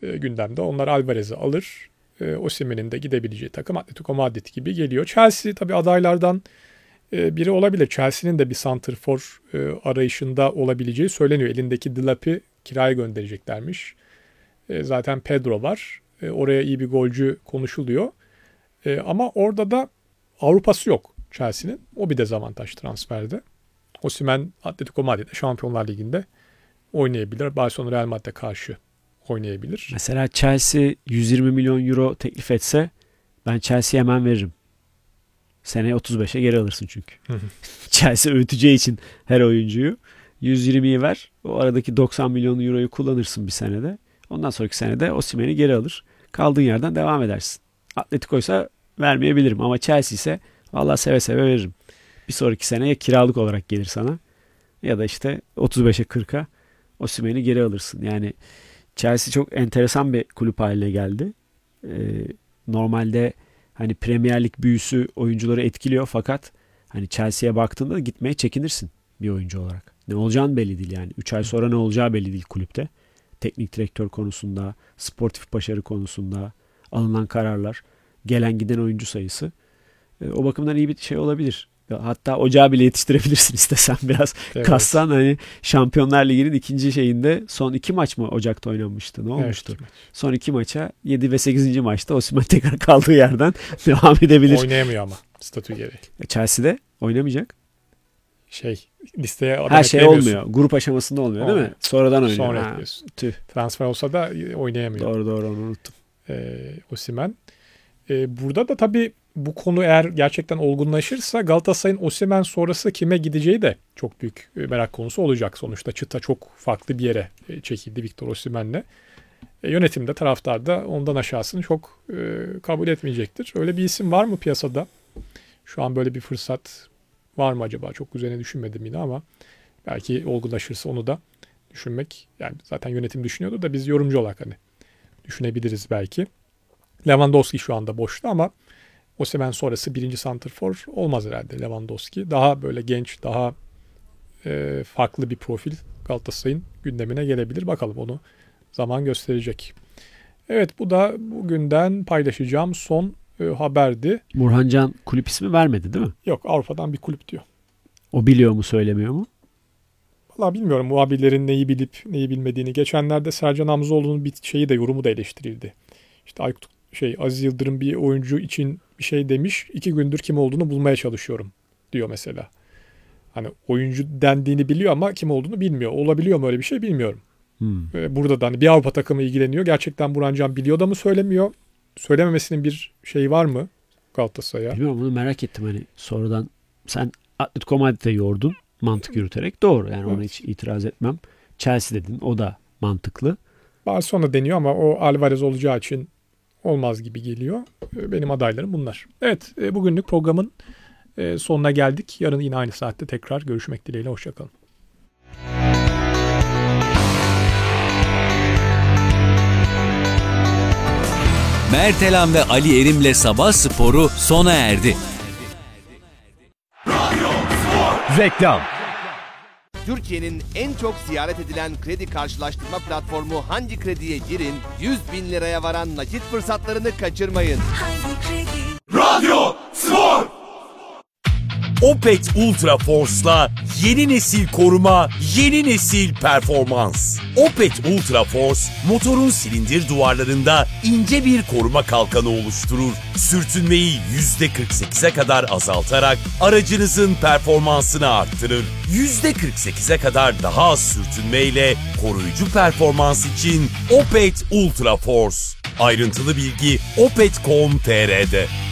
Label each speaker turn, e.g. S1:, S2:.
S1: gündemde. Onlar Alvarez'i alır. Osimhen'in de gidebileceği takım Atletico Madrid gibi geliyor. Chelsea tabii adaylardan biri olabilir. Chelsea'nin de bir santrfor arayışında olabileceği söyleniyor. Elindeki Delap'i kiraya göndereceklermiş. Zaten Pedro var. Oraya iyi bir golcü konuşuluyor. Ama orada da Avrupa'sı yok Chelsea'nin. O bir dezavantaj transferde. Osimhen Atletico Madrid'de Şampiyonlar Ligi'nde oynayabilir. Barcelona Real Madrid'e karşı oynayabilir.
S2: Mesela Chelsea 120 milyon euro teklif etse ben Chelsea'ye hemen veririm. Seneye 35'e geri alırsın çünkü. Chelsea öğüteceği için her oyuncuyu 120'yi ver. O aradaki 90 milyon euroyu kullanırsın bir senede. Ondan sonraki senede Osimhen'i geri alır. Kaldığın yerden devam edersin. Atletico ise vermeyebilirim ama Chelsea ise vallahi seve seve veririm. Bir sonraki sene ya kiralık olarak gelir sana ya da işte 35'e 40'a Osimhen'i geri alırsın. Yani Chelsea çok enteresan bir kulüp haline geldi. Normalde hani Premier Lig büyüsü oyuncuları etkiliyor fakat hani Chelsea'ye baktığında gitmeye çekinirsin bir oyuncu olarak. Ne olacağın belli değil yani. 3 ay sonra ne olacağı belli değil kulüpte. Teknik direktör konusunda, sportif başarı konusunda alınan kararlar, gelen giden oyuncu sayısı. O bakımdan iyi bir şey olabilir. Hatta ocağı bile yetiştirebilirsin istesen biraz. Evet. Kassan hani Şampiyonlar Ligi'nin ikinci şeyinde son 2 maç mı Ocak'ta oynanmıştı? Ne olmuştu? Evet, son 2 maça 7 ve 8. maçta Osimhen tekrar kaldığı yerden devam edebilir.
S1: Oynayamıyor ama statü gereği.
S2: Chelsea'de oynamayacak.
S1: Listeye adam
S2: her şey olmuyor. Grup aşamasında olmuyor değil mi? Sonradan oynuyor.
S1: Sonra ekliyorsun. Transfer olsa da oynayamıyor.
S2: Doğru onu unuttum.
S1: Osimhen. Burada da tabii bu konu eğer gerçekten olgunlaşırsa Galatasaray'ın Osimhen sonrası kime gideceği de çok büyük merak konusu olacak. Sonuçta çıta çok farklı bir yere çekildi Victor Osimhen'le. Yönetimde, taraftar da ondan aşağısını çok kabul etmeyecektir. Öyle bir isim var mı piyasada? Şu an böyle bir fırsat var mı acaba? Çok üzerine düşünmedim yine ama belki olgunlaşırsa onu da düşünmek. Yani zaten yönetim düşünüyordu da biz yorumcu olarak hani düşünebiliriz belki. Lewandowski şu anda boşta ama Osimhen sonrası birinci santrfor olmaz herhalde Lewandowski. Daha böyle genç, daha farklı bir profil Galatasaray'ın gündemine gelebilir. Bakalım onu zaman gösterecek. Evet, bu da bugünden paylaşacağım son haberdi.
S2: Burhancan kulüp ismi vermedi değil mi?
S1: Yok, Avrupa'dan bir kulüp diyor.
S2: O biliyor mu söylemiyor mu?
S1: Valla bilmiyorum muhabirlerin neyi bilip neyi bilmediğini. Geçenlerde Sercan Hamzoğlu'nun bir şeyi de yorumu da eleştirildi. İşte Aziz Yıldırım bir oyuncu için bir şey demiş. 2 gündür kim olduğunu bulmaya çalışıyorum diyor mesela. Hani oyuncu dendiğini biliyor ama kim olduğunu bilmiyor. Olabiliyor mu öyle bir şey bilmiyorum. Burada da hani bir Avrupa takımı ilgileniyor. Gerçekten Burhancan biliyor da mı söylemiyor? Söylememesinin bir şeyi var mı Galatasaray'a?
S2: Bilmiyorum, bunu merak ettim hani sonradan. Sen Atletico Madrid'e yordun mantık yürüterek. Doğru yani, ona hiç itiraz etmem. Chelsea dedin, o da mantıklı.
S1: Barcelona deniyor ama o Alvarez olacağı için olmaz gibi geliyor. Benim adaylarım bunlar. Evet, bugünlük programın sonuna geldik. Yarın yine aynı saatte tekrar görüşmek dileğiyle. Hoşçakalın.
S3: Mertelan ve Ali Erim'le Sabah Sporu sona erdi.
S4: Reklam.
S5: Türkiye'nin en çok ziyaret edilen kredi karşılaştırma platformu Hangi Kredi'ye girin, 100 bin liraya varan nakit fırsatlarını kaçırmayın.
S4: Radyo Spor. Opet Ultra Force'la yeni nesil koruma, yeni nesil performans. Opet Ultra Force, motorun silindir duvarlarında ince bir koruma kalkanı oluşturur. Sürtünmeyi %48'e kadar azaltarak aracınızın performansını arttırır. %48'e kadar daha az sürtünmeyle koruyucu performans için Opet Ultra Force. Ayrıntılı bilgi opet.com.tr'de.